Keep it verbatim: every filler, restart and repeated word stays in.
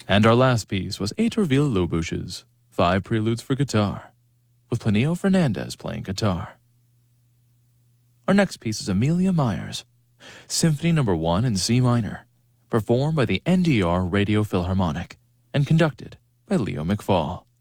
And our last piece was Heitor Villa-Lobos's Five Preludes for Guitar, with Planillo Fernandez playing guitar. Our next piece is Amelia Myers, Symphony Number one in C minor, performed by the N D R Radio Philharmonic and conducted by Leo McFall.